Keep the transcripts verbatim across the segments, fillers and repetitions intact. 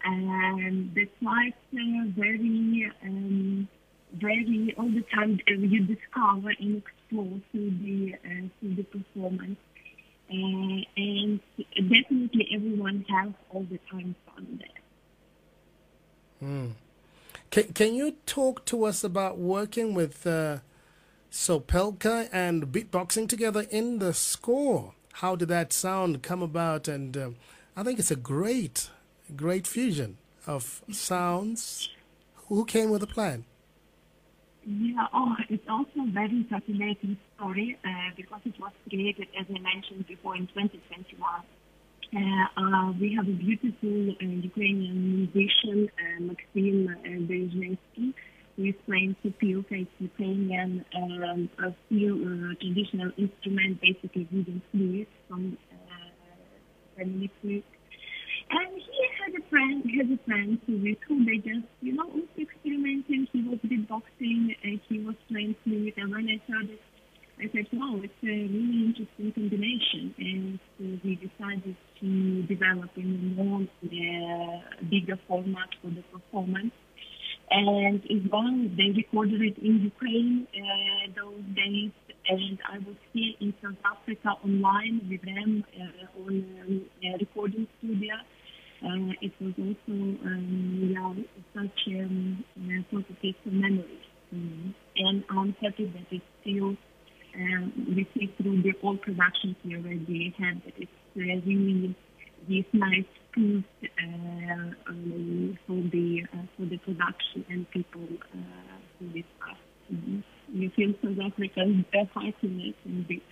And that's why it's uh, very, um, very all the time uh, you discover and explore through the uh, through the performance. Uh, and definitely everyone has all the time fun there. Mm. Can, can you talk to us about working with uh, Sopelka and beatboxing together in the score? How did that sound come about? And um, I think it's a great, great fusion of sounds. Who came with the plan? Yeah, oh, it's also a very fascinating story uh, because it was created, as I mentioned before, in twenty twenty-one. Uh, uh, we have a beautiful uh, Ukrainian musician, uh, Maxim uh, Berezhensky, who is playing sopilka. It's Ukrainian um, a steel, uh, traditional instrument, basically wooden flute from uh, family flute. And he had a friend, he had a friend who with whom they just, you know, was experimenting. He was beatboxing, and he was playing flute. And when I heard it, I said, wow, it's a really interesting combination. And so we decided to develop in a more uh, bigger format for the performance. And as well, they recorded it in Ukraine uh, those days. And I was here in South Africa online with them uh, on um, a recording studio. Uh, it was also um, yeah, such um, a sort of piece of memory. Mm. And I'm happy that it's still, um, we see through the whole productions we already had, that it's uh, really this nice boost uh, um, for the uh, for the production and people uh, who discuss. Mm. You feel South Africa's heartiness in this.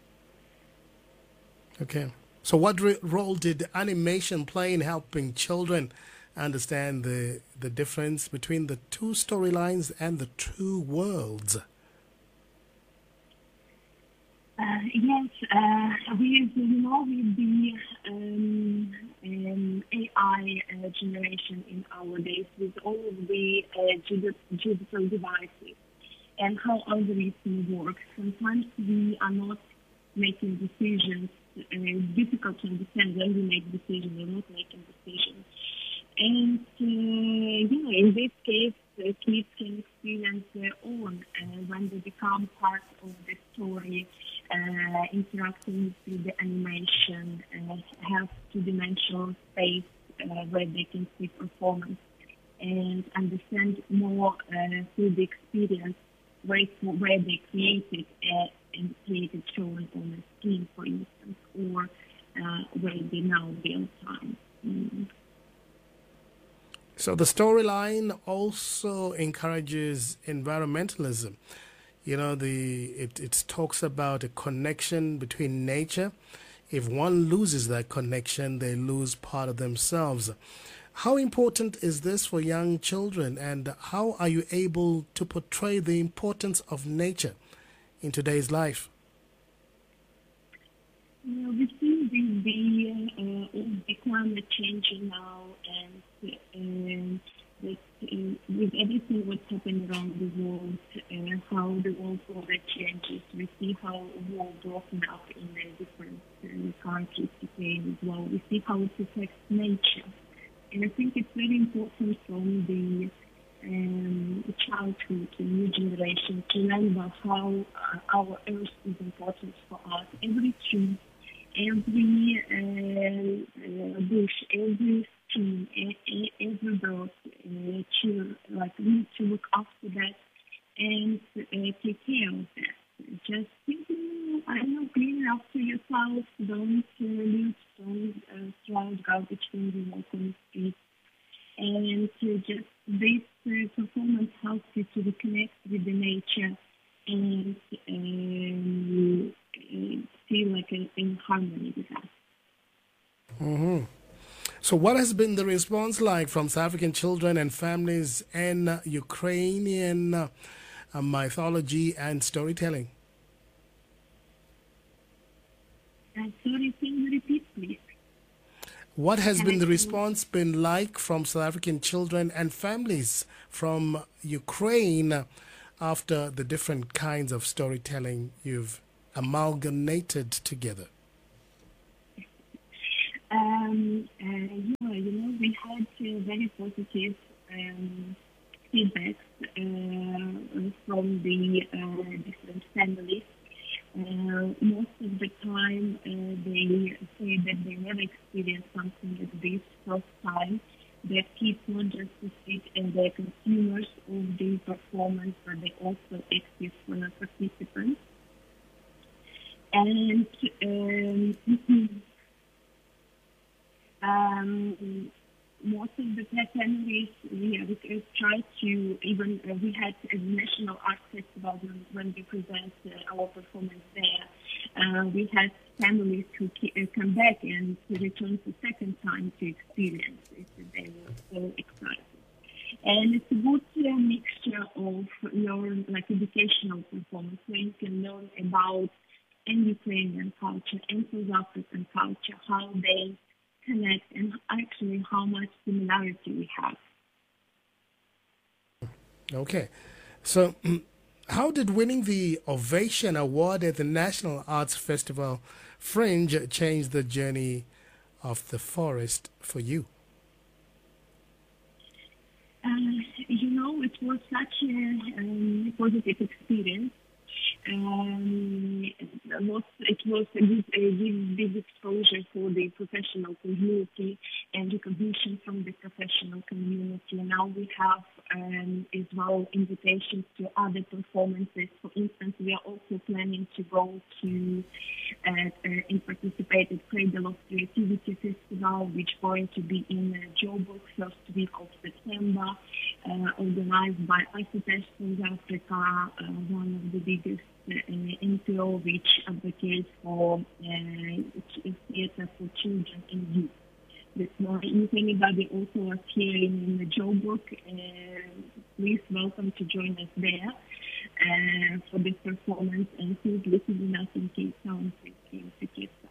Okay. So what re- role did animation play in helping children understand the the difference between the two storylines and the two worlds? Uh, yes, uh, we you know with the um, um, A I uh, generation in our days, with all of the uh, digital devices and how algorithm works, sometimes we are not making decisions. Uh, difficult to understand when we make decisions. We're not making decisions, and uh, you know, in this case, uh, kids can experience their own uh, when they become part of the story. Uh, interacting with the animation, uh, have two-dimensional space uh, where they can see performance and understand more uh, through the experience where, where they created uh, and created showing on the screen, for instance, or uh, where they now real time. Mm. So the storyline also encourages environmentalism. You know, the it, it talks about a connection between nature. If one loses that connection, they lose part of themselves. How important is this for young children, and how are you able to portray the importance of nature in today's life? Yeah, we see the, the, uh, all the climate changing now, and um, that uh, with everything what's happening around the world, uh, how the world order changes, we see how war broken up in the different uh, countries Ukraine as well. We see how it affects nature, and I think it's very important from the um, childhood to new generation to learn about how uh, our earth is important for us. Every tree, every uh, uh, bush, every stream, every bird, uh, to like we need to look after that and uh, take care of that. Just simply, I don't know, clean after yourself. Don't uh, leave, don't uh, throw out garbage when you walk on the street. And uh, just this uh, performance helps you to reconnect with the nature and um, uh, feel like a, in harmony with that. Mm-hmm. So what has been the response like from South African children and families in uh, Ukrainian uh, uh, mythology and storytelling? Uh, sorry, can you repeat, please? What has Can been I the please? response been like from South African children and families from Ukraine after the different kinds of storytelling you've amalgamated together? Um, uh, yeah, you know, we had uh, very positive um, feedback uh, from the uh, different families. Uh, most of the time, uh, they say that they never experienced something like this first time. That kids not just to sit and they're consumers of the performance, but they also active uh, participants. And um, um, most of the families, we, we try to even, uh, we had a national art festival when, when we present uh, our performance there. Uh, we had families who uh, come back and to return the second time to experience it. They were so excited. And it's a good uh, mixture of learn, like educational performance, where you can learn about and Ukrainian culture and South African culture, how they connect, and actually how much similarity we have. Okay. So how did winning the Ovation Award at the National Arts Festival Fringe change the journey of the forest for you? Uh, you know, it was such a um, positive experience. Um, it was a, good, a big exposure for the professional community and recognition from the professional community. Now we have um, as well invitations to other performances. For instance, we are also planning to go to uh, uh, and participate at Cradle of Creativity Festival, which is going to be in uh, Joburg first week of September, uh, organized by ICITES South Africa, uh, one of the biggest uh, N P O which advocates for uh, theatre for children and youth. But more, if anybody also is here in, in Joburg, uh, please welcome to join us there uh, for this performance, and please listen to us in Cape Town, in Cape Town.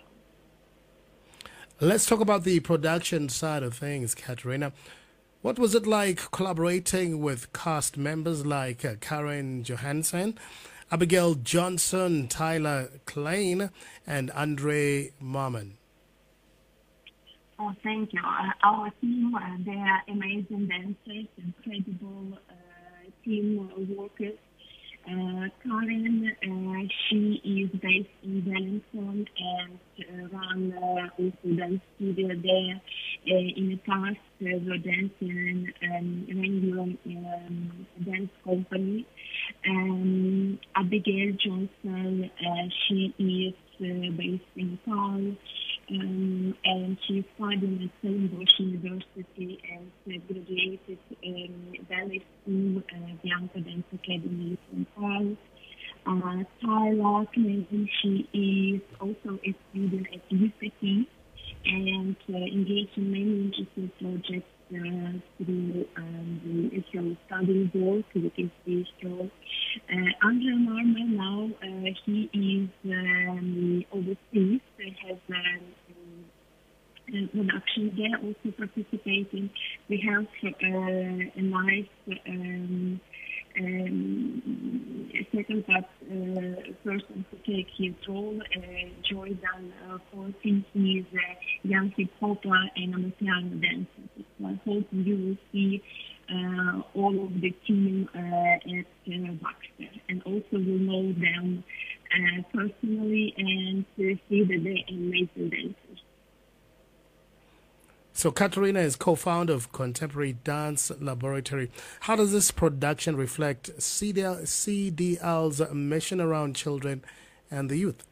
Let's talk about the production side of things, Katerina. What was it like collaborating with cast members like uh, Karen Johansson, Abigail Johnson, Tyler Klein, and Andre Marman? Oh, thank you. Uh, our team, uh, they are amazing dancers, incredible uh, team workers. Uh, Karen, uh, she is based in Wellington and uh, run uh, also dance studio there. Uh, in the past, uh, we were dancing um, regular um, dance company. Um, Abigail Johnson, uh, she is uh, based in Paul. Um, and she studied at Stellenbosch University and uh, graduated um, ballet school, uh, Bianca Dance Academy in Paul. Uh, Tyler Clinton, she is also a student at U C T and uh, engaged in many interesting projects uh, through um, the Israel Study Board, which is Israel. Uh, Andre Marman now, uh, he is um, overseas, he has um, uh, production there, also participating. We have uh, a nice um, um, second part uh, person to take his role, uh, Jordan uh, Forty. He is a young hip hopper and a piano dancer. So I hope you will see uh, all of the team uh, at uh, Baxter, and also will know them uh, personally and uh, see that they are amazing dancers. So Katerina is co-founder of Contemporary Dance Laboratory. How does this production reflect C D L, C D L's mission around children and the youth?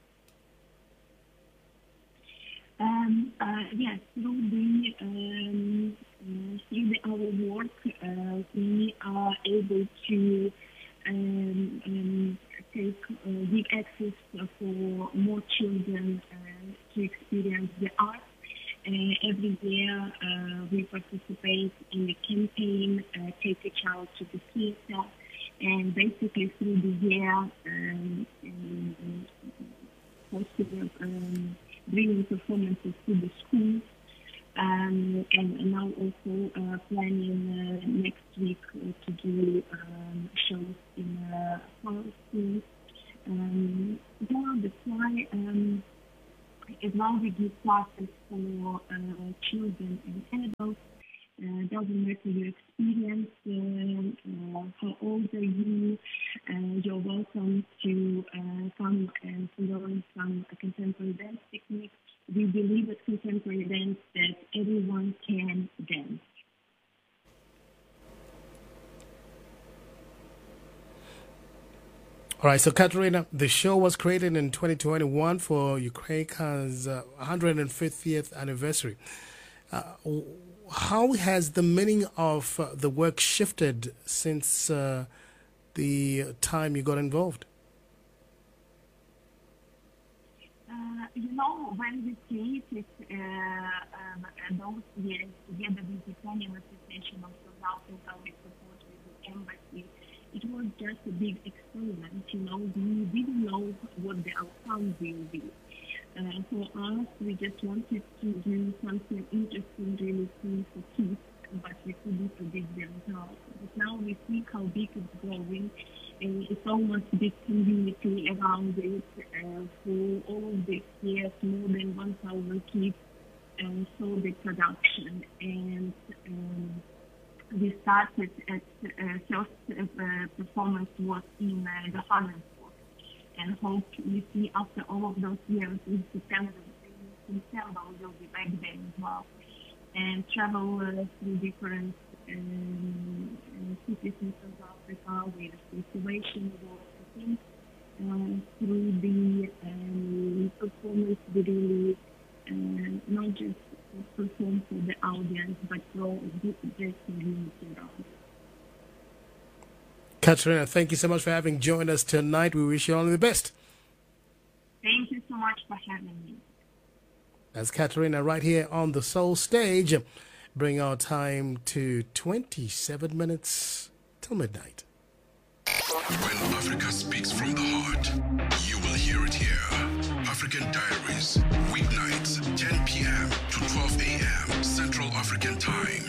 Um, uh, yes, through the um, uh, through the, our work, uh, we are able to um, um, take uh, give access for more children uh, to experience the art. Uh, every year uh, we participate in the campaign, uh, Take a Child to the Theatre, and basically through the year, um, um, possible, um, bringing performances to the schools, um, and now also uh, planning uh, next week uh, to do um, shows in uh, our schools. Um, yeah, that's why um, as long as we give classes for uh, children and adults, uh, doesn't matter your experience, uh, uh, how old are you, uh, you're welcome to uh, come and learn some contemporary dance techniques. We believe at contemporary dance that everyone can dance. All right, so Katerina, the show was created in twenty twenty-one for Ukraika's uh, one hundred fiftieth anniversary. Uh, how has the meaning of uh, the work shifted since uh, the time you got involved? Uh, you know, when we created uh, um, those years together with the Italian Association of Consulting Public Support with the Embassy, it was just a big experiment. You know, we didn't know what the outcome will be. Uh, for us, we just wanted to do something interesting, really cool for kids, but we couldn't predict the results. But now we see how big it's growing. And it's almost a big community around it. Uh, for all of these years, more than one thousand kids uh, saw the production. And um, we started at uh, first uh, performance was in uh, Johannesburg. And hope we see after all of those years in September, in December, we'll be back there as well. And travel uh, through different um, cities in South Africa where the situation was, I think, uh, through the um, performance, we really uh, not just perform for the audience, but grow the community around. Katerina, thank you so much for having joined us tonight. We wish you all the best. Thank you so much for having me. That's Katerina right here on the Soul Stage. Bring our time to twenty-seven minutes till midnight. When Africa speaks from the heart, you will hear it here. African Diaries, weeknights, ten p.m. to twelve a.m. Central African Time.